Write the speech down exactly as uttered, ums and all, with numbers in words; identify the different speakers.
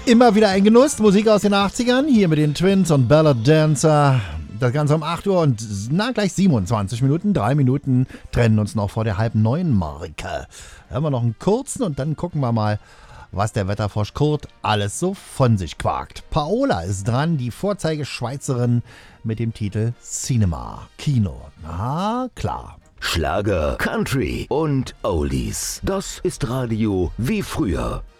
Speaker 1: Immer wieder ein Genuss, Musik aus den achtzigern, hier mit den Twins und Ballad Dancer. Das Ganze um acht Uhr und na gleich siebenundzwanzig Minuten. Drei Minuten trennen uns noch vor der halb neun Marke. Hören wir noch einen kurzen und dann gucken wir mal, was der Wetterfrosch Kurt alles so von sich quakt. Paola ist dran, die Vorzeigeschweizerin mit dem Titel Cinema, Kino. Na klar.
Speaker 2: Schlager, Country und Oldies. Das ist Radio wie früher.